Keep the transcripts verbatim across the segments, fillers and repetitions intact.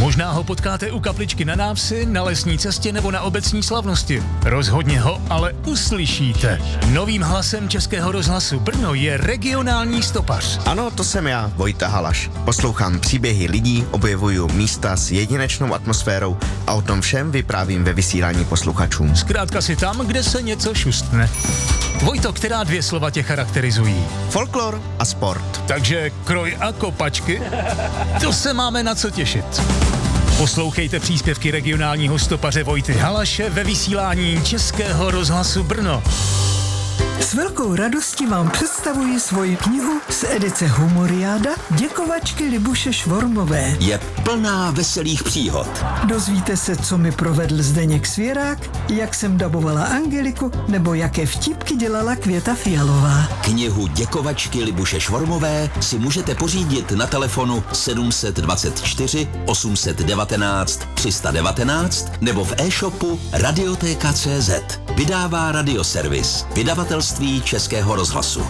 Možná ho potkáte u kapličky na návsi, na lesní cestě nebo na obecní slavnosti. Rozhodně ho ale uslyšíte. Novým hlasem Českého rozhlasu Brno je regionální stopař. Ano, to jsem já, Vojta Halaš. Poslouchám příběhy lidí, objevuju místa s jedinečnou atmosférou a o tom všem vyprávím ve vysílání posluchačům. Zkrátka si tam, kde se něco šustne. Vojto, která dvě slova tě charakterizují? Folklor a sport. Takže kroj a kopačky? To se máme na co těšit. Poslouchejte příspěvky regionálního stopaře Vojty Halaše ve vysílání Českého rozhlasu Brno. S velkou radostí vám představuji svoji knihu z edice Humoriáda Děkovačky Libuše Švormové. Je plná veselých příhod. Dozvíte se, co mi provedl Zdeněk Svěrák, jak jsem dabovala Angeliku, nebo jaké vtipky dělala Květa Fialová. Knihu Děkovačky Libuše Švormové si můžete pořídit na telefonu sedm dva čtyři osm jedna devět tři jedna devět nebo v e-shopu radioteka tečka cé zet. Vydává Radioservis, vydavatelství Českého rozhlasu.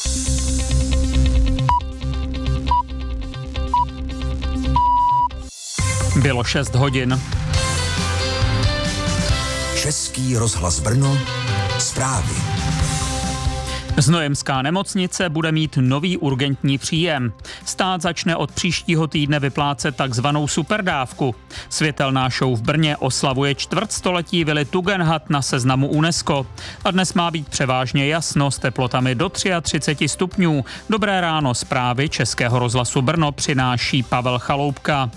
Bylo šest hodin. Český rozhlas Brno, zprávy. Znojemská nemocnice bude mít nový urgentní příjem. Stát začne od příštího týdne vyplácet takzvanou superdávku. Světelná show v Brně oslavuje čtvrtstoletí vily Tugendhat na seznamu UNESCO. A dnes má být převážně jasno s teplotami do třicet tři stupňů. Dobré ráno, zprávy Českého rozhlasu Brno přináší Pavel Chaloupka.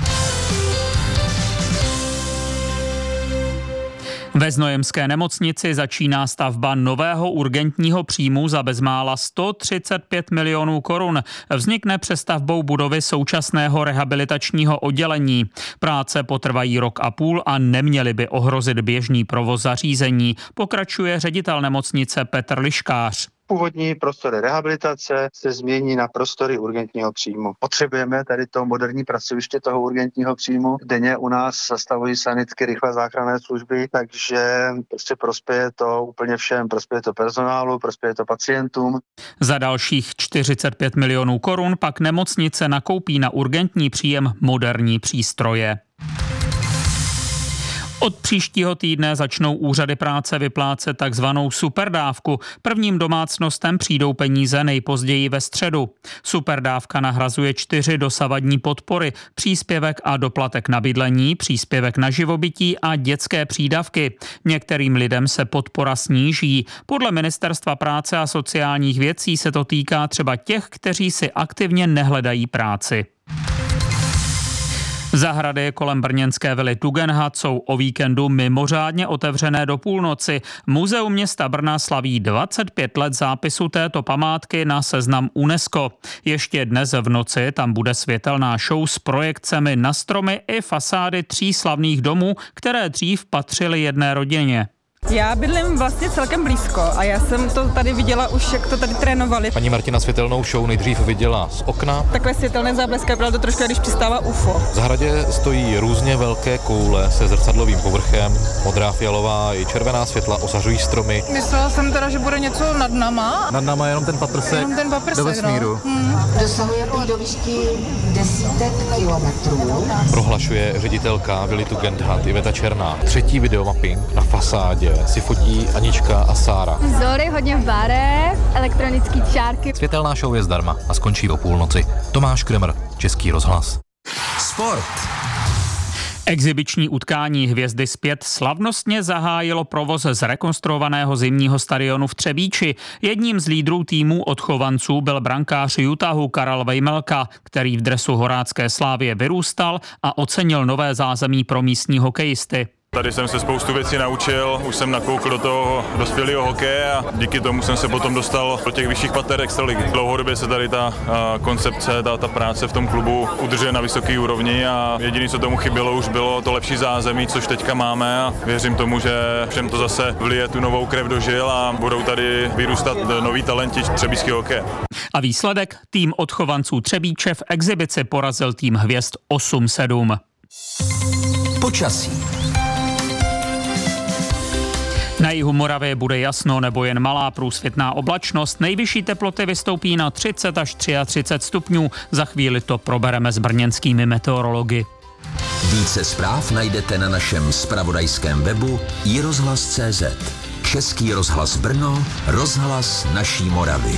Ve Znojemské nemocnici začíná stavba nového urgentního příjmu za bezmála sto třicet pět milionů korun. Vznikne přestavbou budovy současného rehabilitačního oddělení. Práce potrvají rok a půl a neměly by ohrozit běžný provoz zařízení, pokračuje ředitel nemocnice Petr Liškář. Původní prostory rehabilitace se změní na prostory urgentního příjmu. Potřebujeme tady to moderní pracoviště toho urgentního příjmu. Denně u nás zastavují sanitky, rychlé záchranné služby, takže prostě prospěje to úplně všem. Prospěje to personálu, prospěje to pacientům. Za dalších čtyřicet pět milionů korun pak nemocnice nakoupí na urgentní příjem moderní přístroje. Od příštího týdne začnou úřady práce vyplácet takzvanou superdávku. Prvním domácnostem přijdou peníze nejpozději ve středu. Superdávka nahrazuje čtyři dosavadní podpory: příspěvek a doplatek na bydlení, příspěvek na živobytí a dětské přídavky. Některým lidem se podpora sníží. Podle Ministerstva práce a sociálních věcí se to týká třeba těch, kteří si aktivně nehledají práci. Zahrady kolem brněnské vily Tugendhat jsou o víkendu mimořádně otevřené do půlnoci. Muzeum města Brna slaví dvacet pět let zápisu této památky na seznam UNESCO. Ještě dnes v noci tam bude světelná show s projekcemi na stromy i fasády tří slavných domů, které dřív patřily jedné rodině. Já bydlím vlastně celkem blízko a já jsem to tady viděla už, jak to tady trénovali. Paní Martina světelnou show nejdřív viděla z okna. Takové světelné záblesky, bylo to trošku, když přistává U F O. V zahradě stojí různě velké koule se zrcadlovým povrchem. Modrá, fialová i červená světla osařují stromy. Myslela jsem teda, že bude něco nad náma. Nad náma je jenom ten paprsek, jenom ten paprsek do vesmíru. No. Hmm. Dosahuje prý do výšky desítek kilometrů. Prohlašuje ředitelka vily Tugendhat Iveta Černá. Třetí videomapping na fasádě si fotí Anička a Sára. Vzory hodně v barev, elektronický čárky. Světelná show je zdarma a skončí o půlnoci. Tomáš Kremr, Český rozhlas. Sport. Exibiční utkání Hvězdy zpět slavnostně zahájilo provoz z rekonstruovaného zimního stadionu v Třebíči. Jedním z lídrů týmu odchovanců byl brankář Utahu Karel Vejmelka, který v dresu Horácké Slávie vyrůstal a ocenil nové zázemí pro místní hokejisty. Tady jsem se spoustu věcí naučil, už jsem nakoukl do toho dospělého hokeje a díky tomu jsem se potom dostal do těch vyšších pater extraligy. Dlouhodobě se tady ta a, koncepce, ta, ta práce v tom klubu udržuje na vysoké úrovni a jediné, co tomu chybělo, už bylo to lepší zázemí, což teďka máme a věřím tomu, že všem to zase vlije tu novou krev do žil a budou tady vyrůstat noví talenti třebíčského hokeje. A výsledek? Tým odchovanců Třebíče v exibici porazil tým Hvězd osm sedm. Počasí. Na jihu Moravy bude jasno nebo jen malá průsvitná oblačnost. Nejvyšší teploty vystoupí na třicet až třicet tři stupňů. Za chvíli to probereme s brněnskými meteorology. Více zpráv najdete na našem zpravodajském webu i rozhlas tečka cé zet. Český rozhlas Brno, rozhlas naší Moravy.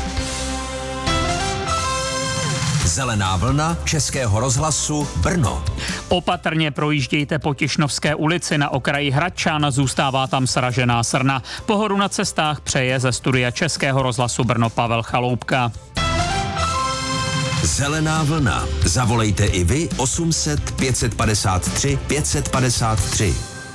Zelená vlna Českého rozhlasu Brno. Opatrně projíždějte po Tišnovské ulici na okraji Hradčan, zůstává tam sražená srna. Pohodu na cestách přeje ze studia Českého rozhlasu Brno Pavel Chaloupka. Zelená vlna. Zavolejte i vy osm set pět padesát tři pět padesát tři.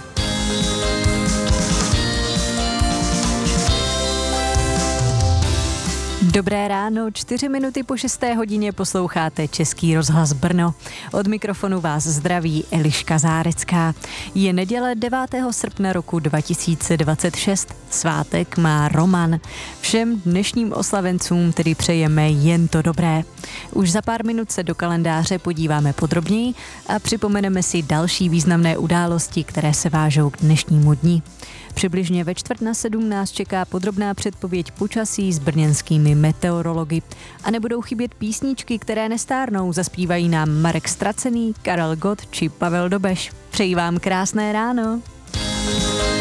Dobré ráno, čtyři minuty po šesté hodině posloucháte Český rozhlas Brno. Od mikrofonu vás zdraví Eliška Zárecká. Je neděle devátého srpna roku dva tisíce dvacet šest. Svátek má Roman. Všem dnešním oslavencům tedy přejeme jen to dobré. Už za pár minut se do kalendáře podíváme podrobněji a připomeneme si další významné události, které se vážou k dnešnímu dni. Přibližně ve čtvrt na sedm nás čeká podrobná předpověď počasí s brněnskými meteorology. A nebudou chybět písničky, které nestárnou, zaspívají nám Marek Stracený, Karel Gott či Pavel Dobeš. Přeji vám krásné ráno.